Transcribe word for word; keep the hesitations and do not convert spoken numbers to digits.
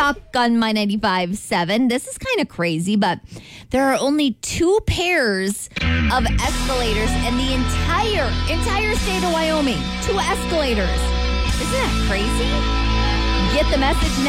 Rock on My ninety-five point seven. This is kind of crazy, but there are only two pairs of escalators in the entire, entire state of Wyoming. Two escalators. Isn't that crazy? Get the message now.